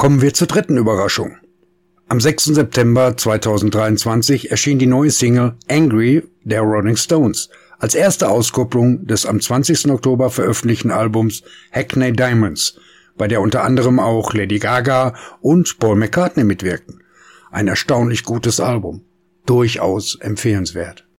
Kommen wir zur dritten Überraschung. Am 6. September 2023 erschien die neue Single Angry der Rolling Stones als erste Auskopplung des am 20. Oktober veröffentlichten Albums Hackney Diamonds, bei der unter anderem auch Lady Gaga und Paul McCartney mitwirkten. Ein erstaunlich gutes Album. Durchaus empfehlenswert.